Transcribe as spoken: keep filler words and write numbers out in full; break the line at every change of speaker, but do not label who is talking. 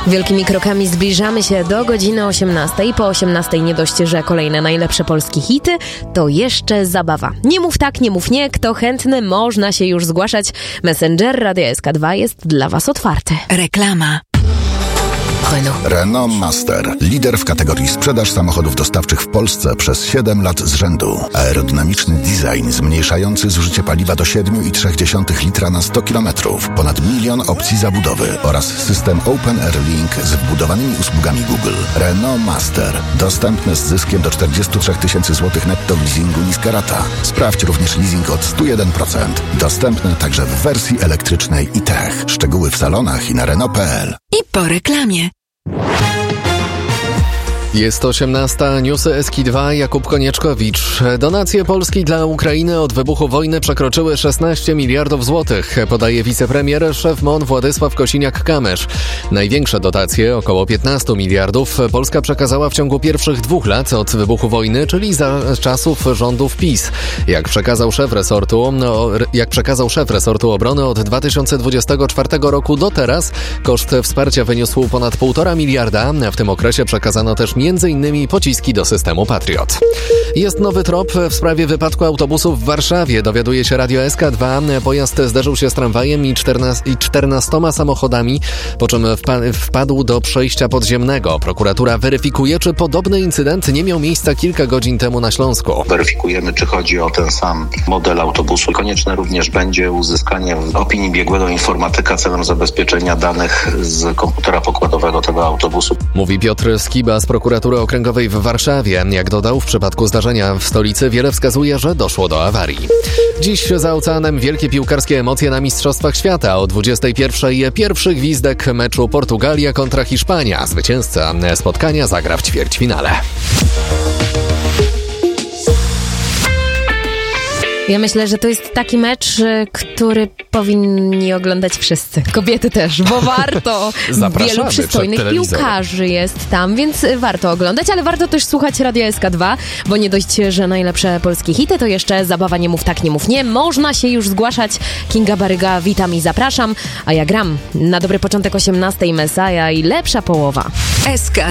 Wielkimi krokami zbliżamy się do godziny osiemnastej. Po osiemnastej nie dość, że kolejne najlepsze polskie hity, to jeszcze zabawa. Nie mów tak, nie mów nie. Kto chętny, można się już zgłaszać. Messenger Radia S K dwa jest dla Was otwarty.
Reklama.
Renault. Renault Master. Lider w kategorii sprzedaż samochodów dostawczych w Polsce przez siedem lat z rzędu. Aerodynamiczny design zmniejszający zużycie paliwa do siedem przecinek trzy litra na sto kilometrów. Ponad milion opcji zabudowy oraz system Open Air Link z wbudowanymi usługami Google. Renault Master. Dostępne z zyskiem do czterdzieści trzy tysięcy złotych netto w leasingu niska rata. Sprawdź również leasing od sto jeden procent. Dostępne także w wersji elektrycznej i tech. Szczegóły w salonach i na Renault kropka p l.
I po reklamie.
Jest osiemnasta, newsy S K dwa, Jakub Konieczkowicz. Donacje Polski dla Ukrainy od wybuchu wojny przekroczyły szesnaście miliardów złotych, podaje wicepremier, szef M O N Władysław Kosiniak-Kamysz. Największe dotacje, około piętnaście miliardów, Polska przekazała w ciągu pierwszych dwóch lat od wybuchu wojny, czyli za czasów rządów PiS. Jak przekazał szef resortu, no, jak przekazał szef resortu obrony od dwa tysiące dwudziestego czwartego roku do teraz, koszt wsparcia wyniósł ponad półtora miliarda. W tym okresie przekazano też między innymi pociski do systemu Patriot. Jest nowy trop w sprawie wypadku autobusu w Warszawie. Dowiaduje się Radio S K dwa. Pojazd zderzył się z tramwajem i, czternastu, i czternastoma samochodami, po czym wpa- wpadł do przejścia podziemnego. Prokuratura weryfikuje, czy podobny incydent nie miał miejsca kilka godzin temu na Śląsku.
Weryfikujemy, czy chodzi o ten sam model autobusu. Konieczne również będzie uzyskanie opinii biegłego informatyka celem zabezpieczenia danych z komputera pokładowego tego autobusu.
Mówi Piotr Skiba z prokuratury okręgowej w Warszawie. Jak dodał, w przypadku zdarzenia w stolicy wiele wskazuje, że doszło do awarii. Dziś za oceanem wielkie piłkarskie emocje na Mistrzostwach Świata. O dwudziestej pierwszej pierwszy gwizdek meczu Portugalia kontra Hiszpania. Zwycięzca spotkania zagra w ćwierćfinale.
Ja myślę, że to jest taki mecz, który powinni oglądać wszyscy. Kobiety też, bo warto. Wielu przystojnych piłkarzy jest tam, więc warto oglądać, ale warto też słuchać Radia S K dwa, bo nie dość, że najlepsze polskie hity, to jeszcze zabawa Nie mów tak, nie mów nie. Można się już zgłaszać. Kinga Baryga, witam i zapraszam. A ja gram. Na dobry początek osiemnastej Messiah i lepsza połowa.
S K